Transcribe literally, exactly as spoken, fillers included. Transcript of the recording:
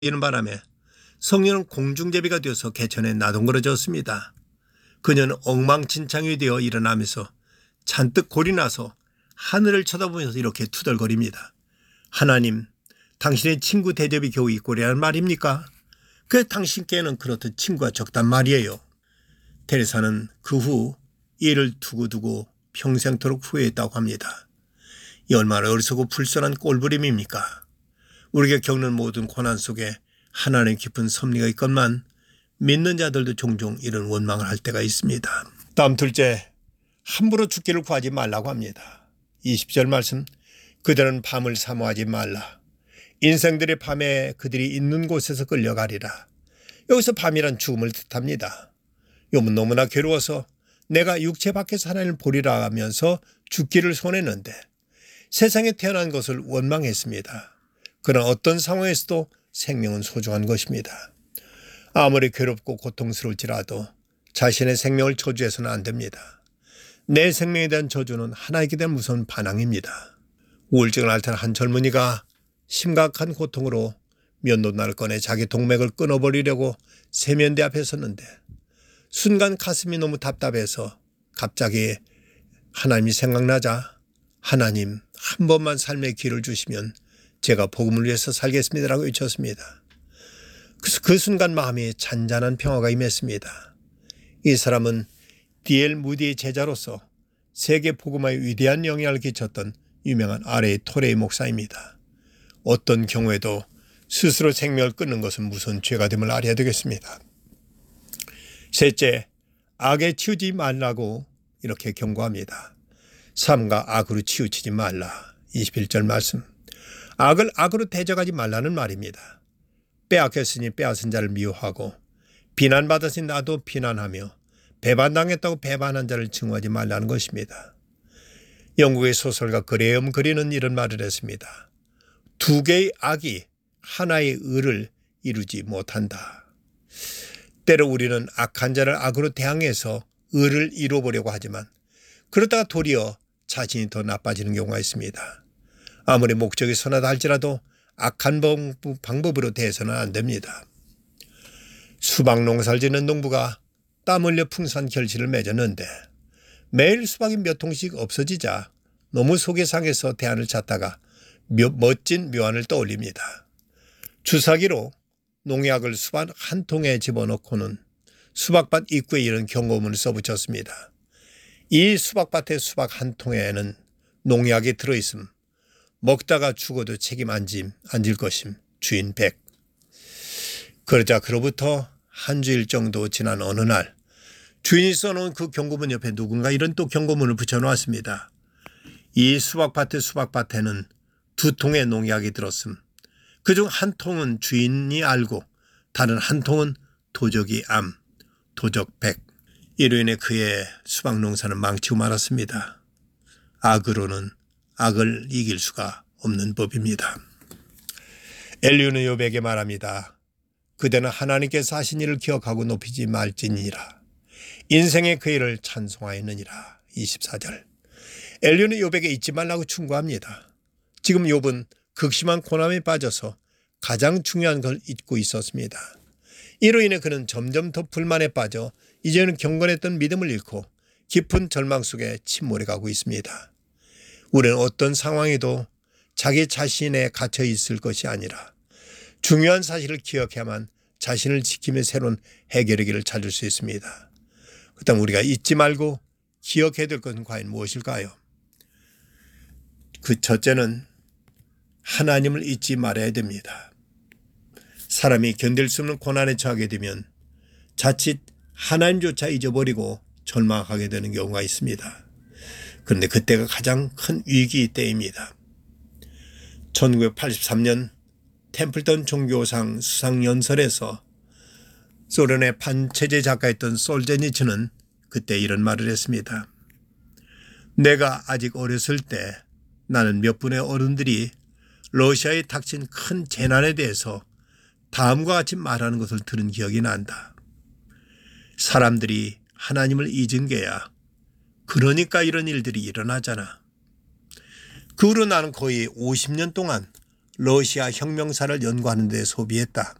이는 바람에 성녀는 공중제비가 되어서 개천에 나동거려졌습니다. 그녀는 엉망진창이 되어 일어나면서 잔뜩 골이 나서 하늘을 쳐다보면서 이렇게 투덜거립니다. 하나님, 당신의 친구 대접이 겨우 이 꼴이란 말입니까? 그래 당신께는 그렇듯 친구가 적단 말이에요. 테레사는 그 후 이를 두고두고 평생토록 후회했다고 합니다. 이 얼마나 어리석고 불선한 꼴부림입니까? 우리가 겪는 모든 고난 속에 하나님의 깊은 섭리가 있건만 믿는 자들도 종종 이런 원망을 할 때가 있습니다. 다음 둘째, 함부로 죽기를 구하지 말라고 합니다. 이십 절 말씀, 그들은 밤을 사모하지 말라. 인생들의 밤에 그들이 있는 곳에서 끌려가리라. 여기서 밤이란 죽음을 뜻합니다. 욥은 너무나 괴로워서 내가 육체 밖에서 하나님을 보리라 하면서 죽기를 손했는데 세상에 태어난 것을 원망했습니다. 그러나 어떤 상황에서도 생명은 소중한 것입니다. 아무리 괴롭고 고통스러울지라도 자신의 생명을 저주해서는 안 됩니다. 내 생명에 대한 저주는 하나님께 대한 무서운 반항입니다. 우울증을 앓던 한 젊은이가 심각한 고통으로 면도날을 꺼내 자기 동맥을 끊어버리려고 세면대 앞에 섰는데 순간 가슴이 너무 답답해서 갑자기 하나님이 생각나자 하나님 한 번만 삶의 기회를 주시면 제가 복음을 위해서 살겠습니다라고 외쳤습니다. 그래서 그 순간 마음에 잔잔한 평화가 임했습니다. 이 사람은 디엘 무디의 제자로서 세계 복음화에 위대한 영향을 끼쳤던 유명한 아레이 토레이 목사입니다. 어떤 경우에도 스스로 생명을 끊는 것은 무서운 죄가 됨을 알아야 되겠습니다. 셋째, 악에 치우지 말라고 이렇게 경고합니다. 삶과 악으로 치우치지 말라. 이십일 절 말씀. 악을 악으로 대적하지 말라는 말입니다. 빼앗겼으니 빼앗은 자를 미워하고 비난받았으니 나도 비난하며 배반당했다고 배반한 자를 증오하지 말라는 것입니다. 영국의 소설가 그레엄 그린은 이런 말을 했습니다. 두 개의 악이 하나의 의를 이루지 못한다. 때로 우리는 악한 자를 악으로 대항해서 의를 이루어보려고 하지만 그러다가 도리어 자신이 더 나빠지는 경우가 있습니다. 아무리 목적이 선하다 할지라도 악한 방법으로 대해서는 안 됩니다. 수박 농사를 짓는 농부가 땀 흘려 풍성한 결실을 맺었는데 매일 수박이 몇 통씩 없어지자 너무 속이 상해서 대안을 찾다가 묘, 멋진 묘안을 떠올립니다. 주사기로 농약을 수박 한 통에 집어넣고는 수박밭 입구에 이런 경고문을 써붙였습니다. 이 수박밭의 수박 한 통에는 농약이 들어있음. 먹다가 죽어도 책임 안 질 것임. 주인 백. 그러자 그로부터 한 주일 정도 지난 어느 날 주인이 써놓은 그 경고문 옆에 누군가 이런 또 경고문을 붙여놓았습니다. 이 수박밭의 수박밭에는 두 통의 농약이 들었음. 그중 한 통은 주인이 알고 다른 한 통은 도적이 암, 도적 백. 이로 인해 그의 수박 농사는 망치고 말았습니다. 악으로는 악을 이길 수가 없는 법입니다. 엘리후는 욥에게 말합니다. 그대는 하나님께서 하신 일을 기억하고 높이지 말지니라. 인생의 그 일을 찬송하였느니라. 이십사 절. 엘리후는 욥에게 잊지 말라고 충고합니다. 지금 욥은 극심한 고난에 빠져서 가장 중요한 걸 잊고 있었습니다. 이로 인해 그는 점점 더 불만에 빠져 이제는 경건했던 믿음을 잃고 깊은 절망 속에 침몰해 가고 있습니다. 우리는 어떤 상황에도 자기 자신에 갇혀 있을 것이 아니라 중요한 사실을 기억해야만 자신을 지키며 새로운 해결의 길을 찾을 수 있습니다. 그렇다면 우리가 잊지 말고 기억해야 될 것은 과연 무엇일까요? 그 첫째는 하나님을 잊지 말아야 됩니다. 사람이 견딜 수 없는 고난에 처하게 되면 자칫 하나님조차 잊어버리고 절망하게 되는 경우가 있습니다. 그런데 그때가 가장 큰 위기 때입니다. 천구백팔십삼 년 템플턴 종교상 수상연설에서 소련의 반체제 작가였던 솔제니츠는 그때 이런 말을 했습니다. 내가 아직 어렸을 때 나는 몇 분의 어른들이 러시아에 닥친 큰 재난에 대해서 다음과 같이 말하는 것을 들은 기억이 난다. 사람들이 하나님을 잊은 게야. 그러니까 이런 일들이 일어나잖아. 그 후로 나는 거의 오십 년 동안 러시아 혁명사를 연구하는 데 소비했다.